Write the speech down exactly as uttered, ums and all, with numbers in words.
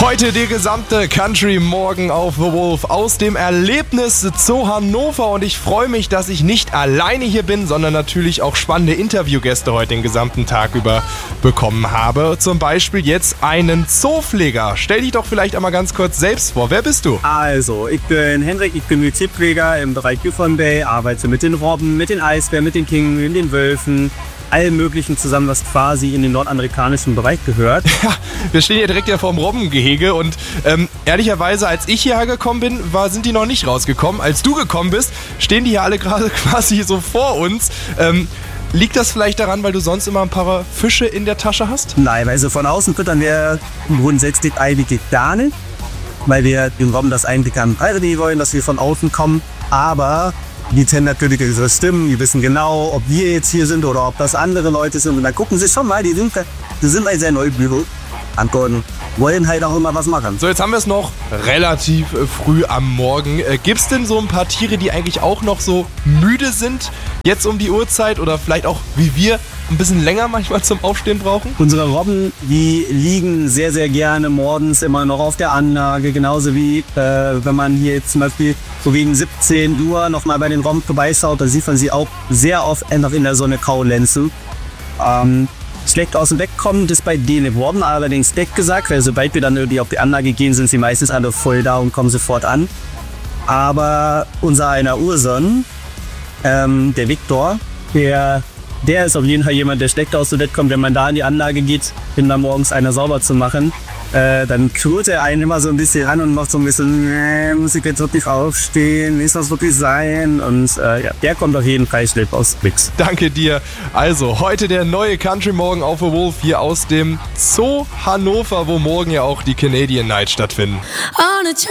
Heute die gesamte Country Morgen auf The Wolf aus dem Erlebnis Zoo Hannover und ich freue mich, dass ich nicht alleine hier bin, sondern natürlich auch spannende Interviewgäste heute den gesamten Tag über bekommen habe. Zum Beispiel jetzt einen Zoopfleger. Stell dich doch vielleicht einmal ganz kurz selbst vor. Wer bist du? Also, ich bin Hendrik, ich bin Wildtierpfleger im Bereich Yukon Bay, arbeite mit den Robben, mit den Eisbären, mit den Pinguinen, den Wölfen, allem Möglichen zusammen, was quasi in den nordamerikanischen Bereich gehört. Ja, wir stehen hier direkt ja vor dem Robbengehege und ähm, ehrlicherweise, als ich hierher gekommen bin, war, sind die noch nicht rausgekommen. Als du gekommen bist, stehen die hier alle gerade quasi so vor uns. Ähm, liegt das vielleicht daran, weil du sonst immer ein paar Fische in der Tasche hast? Nein, also von außen füttern wir grundsätzlich eigentlich gar nicht, weil wir den Robben das eigentlich an beibringen wollen, dass wir von außen kommen. Aber die kennen natürlich ihre Stimmen, die wissen genau, ob wir jetzt hier sind oder ob das andere Leute sind. Und dann gucken sie schon mal, die sind, die sind halt sehr neugierig, antworten, wollen halt auch immer was machen. So, jetzt haben wir es noch relativ äh, früh am Morgen. Äh, Gibt es denn so ein paar Tiere, die eigentlich auch noch so müde sind, jetzt um die Uhrzeit oder vielleicht auch wie wir ein bisschen länger manchmal zum Aufstehen brauchen? Unsere Robben, die liegen sehr, sehr gerne morgens immer noch auf der Anlage, genauso wie äh, wenn man hier jetzt zum Beispiel so gegen siebzehn Uhr nochmal bei den Robben vorbeischaut, da sieht man sie auch sehr oft einfach in der Sonne kaulenzen. Ähm, schlecht aus dem Weg kommen, das bei denen Robben allerdings nicht gesagt, weil sobald wir dann irgendwie auf die Anlage gehen, sind sie meistens alle voll da und kommen sofort an. Aber unser einer Urson, ähm, der Viktor, der Der ist auf jeden Fall jemand, der schlecht aus dem Bett kommt. Wenn man da in die Anlage geht, um da morgens einer sauber zu machen, äh, dann knurrt er einen immer so ein bisschen an und macht so ein bisschen, nee, muss ich jetzt wirklich aufstehen, ist das wirklich sein? Und äh, ja, der kommt auf jeden Fall schlecht aus dem Mix. Danke dir. Also, heute der neue Country Morgen auf The Wolf hier aus dem Zoo Hannover, wo morgen ja auch die Canadian Night stattfinden.